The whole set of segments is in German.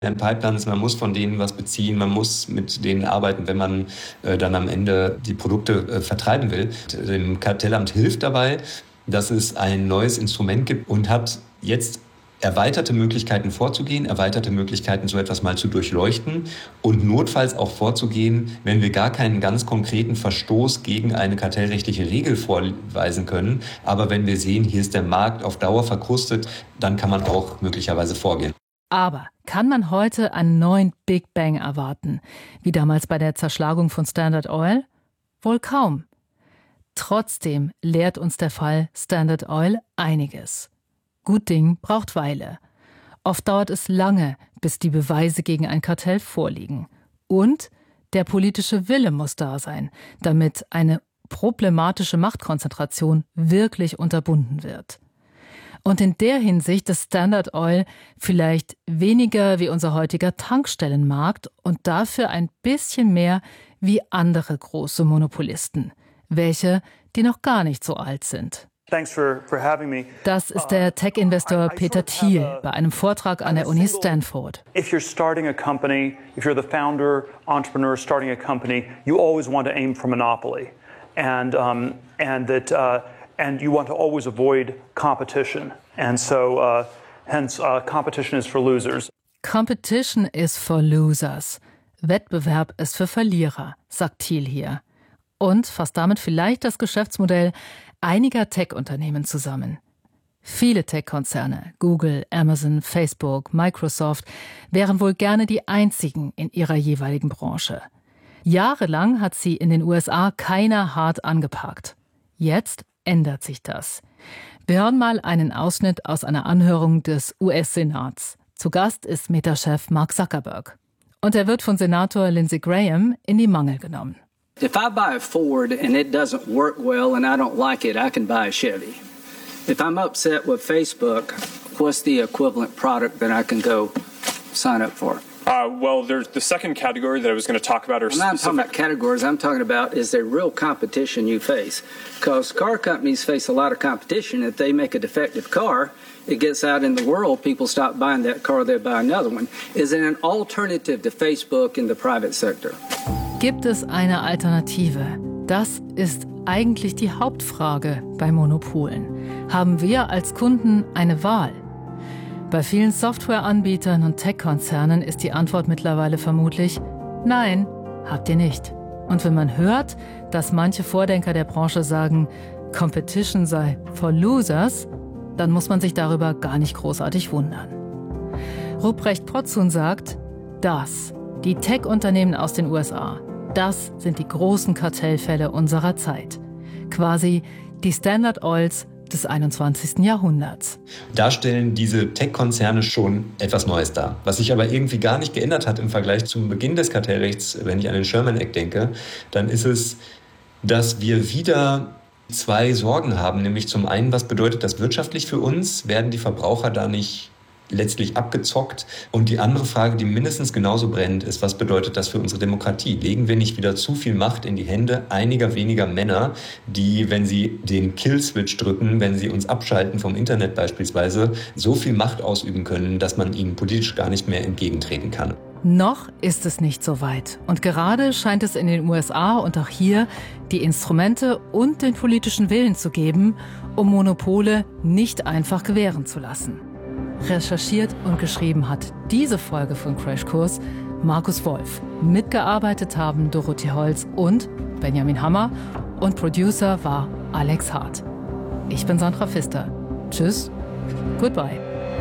Pipelines, man muss von denen was beziehen, man muss mit denen arbeiten, wenn man dann am Ende die Produkte vertreiben will. Dem Kartellamt hilft dabei, dass es ein neues Instrument gibt und hat jetzt erweiterte Möglichkeiten vorzugehen, erweiterte Möglichkeiten, so etwas mal zu durchleuchten und notfalls auch vorzugehen, wenn wir gar keinen ganz konkreten Verstoß gegen eine kartellrechtliche Regel vorweisen können. Aber wenn wir sehen, hier ist der Markt auf Dauer verkrustet, dann kann man auch möglicherweise vorgehen. Aber kann man heute einen neuen Big Bang erwarten, wie damals bei der Zerschlagung von Standard Oil? Wohl kaum. Trotzdem lehrt uns der Fall Standard Oil einiges. Gut Ding braucht Weile. Oft dauert es lange, bis die Beweise gegen ein Kartell vorliegen. Und der politische Wille muss da sein, damit eine problematische Machtkonzentration wirklich unterbunden wird. Und in der Hinsicht ist Standard Oil vielleicht weniger wie unser heutiger Tankstellenmarkt und dafür ein bisschen mehr wie andere große Monopolisten, welche, die noch gar nicht so alt sind. Das ist der Tech-Investor Peter Thiel bei einem Vortrag an der Uni Stanford. If you're starting a company, if you're the founder, entrepreneur starting a company, you always want to aim for monopoly. And you want to always avoid competition. And so, competition is for losers. Competition is for losers. Wettbewerb ist für Verlierer, sagt Thiel hier. Und fasst damit vielleicht das Geschäftsmodell einiger Tech-Unternehmen zusammen. Viele Tech-Konzerne, Google, Amazon, Facebook, Microsoft, wären wohl gerne die einzigen in ihrer jeweiligen Branche. Jahrelang hat sie in den USA keiner hart angepackt. Jetzt ändert sich das. Wir hören mal einen Ausschnitt aus einer Anhörung des US-Senats. Zu Gast ist Meta-Chef Mark Zuckerberg. Und er wird von Senator Lindsey Graham in die Mangel genommen. If I buy a Ford and it doesn't work well and I don't like it, I can buy a Chevy. If I'm upset with Facebook, what's the equivalent product that I can go sign up for? Well, there's the second category that I was going to talk about. I'm not talking about categories. I'm talking about, is there real competition you face? Because car companies face a lot of competition. If they make a defective car, it gets out in the world, people stop buying that car, they buy another one. Is it an alternative to Facebook in the private sector? Gibt es eine Alternative? Das ist eigentlich die Hauptfrage bei Monopolen. Haben wir als Kunden eine Wahl? Bei vielen Softwareanbietern und Tech-Konzernen ist die Antwort mittlerweile vermutlich: Nein, habt ihr nicht. Und wenn man hört, dass manche Vordenker der Branche sagen, Competition sei for losers, dann muss man sich darüber gar nicht großartig wundern. Ruprecht Potzun sagt, die Tech-Unternehmen aus den USA, das sind die großen Kartellfälle unserer Zeit. Quasi die Standard Oils des 21. Jahrhunderts. Da stellen diese Tech-Konzerne schon etwas Neues dar. Was sich aber irgendwie gar nicht geändert hat im Vergleich zum Beginn des Kartellrechts, wenn ich an den Sherman Act denke, dann ist es, dass wir wieder zwei Sorgen haben. Nämlich zum einen, was bedeutet das wirtschaftlich für uns? Werden die Verbraucher da nicht letztlich abgezockt? Und die andere Frage, die mindestens genauso brennt, ist, was bedeutet das für unsere Demokratie? Legen wir nicht wieder zu viel Macht in die Hände einiger weniger Männer, die, wenn sie den Kill-Switch drücken, wenn sie uns abschalten vom Internet beispielsweise, so viel Macht ausüben können, dass man ihnen politisch gar nicht mehr entgegentreten kann? Noch ist es nicht so weit. Und gerade scheint es in den USA und auch hier die Instrumente und den politischen Willen zu geben, um Monopole nicht einfach gewähren zu lassen. Recherchiert und geschrieben hat diese Folge von Crashkurs Markus Wolf. Mitgearbeitet haben Dorothee Holz und Benjamin Hammer und Producer war Alex Hart. Ich bin Sandra Pfister. Tschüss, goodbye.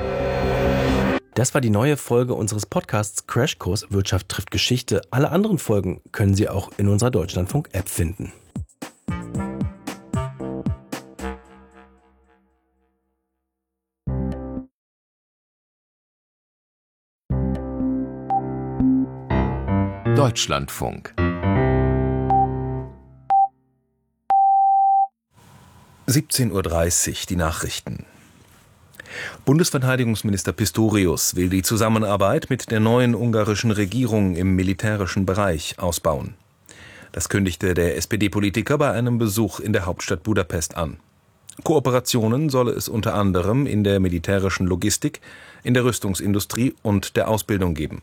Das war die neue Folge unseres Podcasts Crashkurs Wirtschaft trifft Geschichte. Alle anderen Folgen können Sie auch in unserer Deutschlandfunk-App finden. Deutschlandfunk 17:30 Uhr, die Nachrichten. Bundesverteidigungsminister Pistorius will die Zusammenarbeit mit der neuen ungarischen Regierung im militärischen Bereich ausbauen. Das kündigte der SPD-Politiker bei einem Besuch in der Hauptstadt Budapest an. Kooperationen solle es unter anderem in der militärischen Logistik, in der Rüstungsindustrie und der Ausbildung geben.